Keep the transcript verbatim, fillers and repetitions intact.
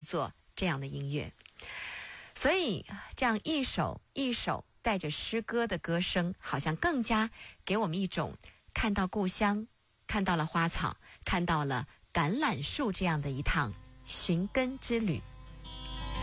作这样的音乐。所以这样一首一首带着诗歌的歌声，好像更加给我们一种看到故乡，看到了花草，看到了橄榄树这样的一趟寻根之旅。